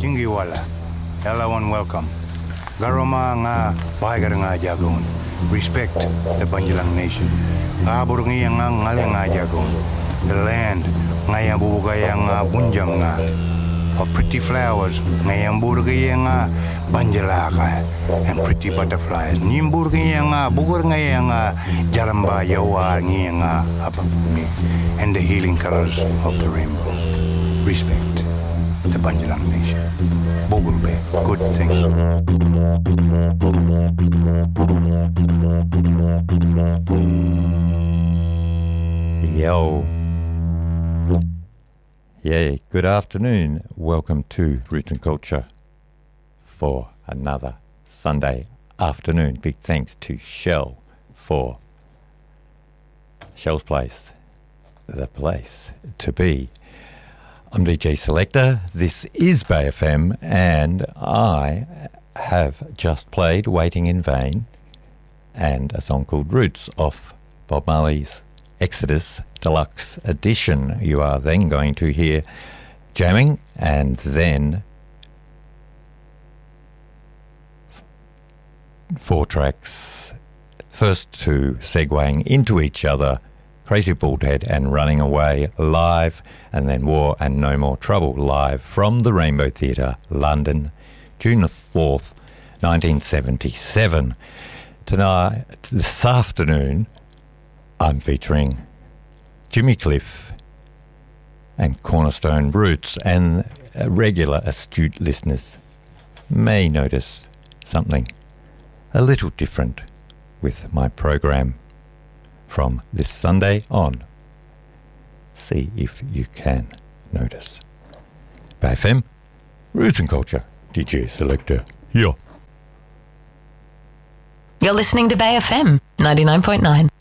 Jingiwala, hello and welcome. Garoma nga bahagar nga jagon. Respect the Banjalang Nation. Kabur nga ngale nga jagon. The land nga yang bubugay nga bunjang nga. Of pretty flowers nga yang burgay nga banjalaka and pretty butterflies. Nimburgay nga bugur nga yang jaramba yawa nga apapumi and the healing colors of the rainbow. Respect the Banjalang Nation. Bogulbe, good thing. Yo. Yeah, good afternoon. Welcome to Roots and Culture for another Sunday afternoon. Big thanks to Shell for Shell's Place, the place to be. I'm DJ Selector, this is Bay FM, and I have just played Waiting in Vain and a song called Roots off Bob Marley's Exodus Deluxe Edition. You are then going to hear Jamming and then 4 tracks, first 2 segueing into each other, Crazy Baldhead and Running Away live, and then War and No More Trouble live from the Rainbow Theatre, London, June the 4th, 1977. Tonight, this afternoon, I'm featuring Jimmy Cliff and Cornerstone Roots, and regular astute listeners may notice something a little different with my program from this Sunday on. See if you can notice. Bay FM, Roots and Culture, DJ Selector, yeah. You're listening to Bay FM 99.9.